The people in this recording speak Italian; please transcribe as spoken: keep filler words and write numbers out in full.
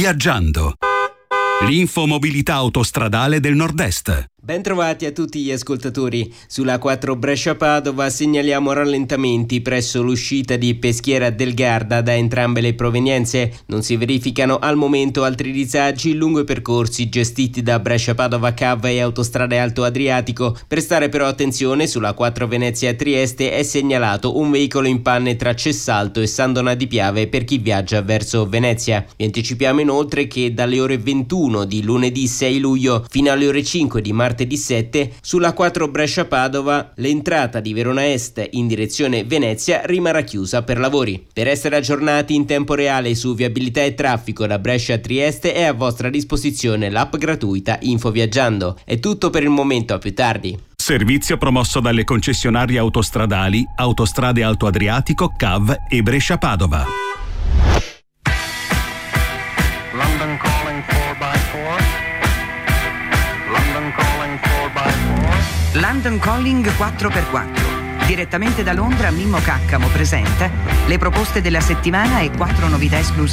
Viaggiando. L'info mobilità autostradale del Nord-Est. Bentrovati a tutti gli ascoltatori. Sulla quattro Brescia-Padova segnaliamo rallentamenti presso l'uscita di Peschiera del Garda da entrambe le provenienze. Non si verificano al momento altri disagi lungo i percorsi gestiti da Brescia-Padova C A V e Autostrade Alto Adriatico. Prestare però attenzione, sulla quattro Venezia-Trieste è segnalato un veicolo in panne tra Cessalto e San Donà di Piave per chi viaggia verso Venezia. Vi anticipiamo inoltre che dalle ore ventuno di lunedì sei luglio fino alle ore cinque di martedì sette sulla quattro Brescia-Padova l'entrata di Verona Est in direzione Venezia rimarrà chiusa per lavori. Per essere aggiornati in tempo reale su viabilità e traffico da Brescia a Trieste è a vostra disposizione l'app gratuita Info Viaggiando. È tutto per il momento, a più tardi. Servizio promosso dalle concessionarie autostradali Autostrade Alto Adriatico, C A V e Brescia-Padova. London calling four by four. London calling four by four. London Calling quattro per quattro. Direttamente da Londra, Mimmo Caccamo presenta le proposte della settimana e quattro novità esclusive.